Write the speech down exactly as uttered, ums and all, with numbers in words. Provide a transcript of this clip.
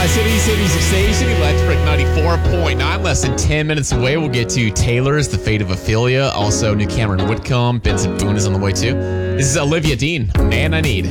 City City Station, Electric ninety-four point nine. Less than ten minutes away, we'll get to Taylor's The Fate of Ophelia. Also, new Cameron Whitcomb. Benson Boone is on the way too. This is Olivia Dean, Man I Need.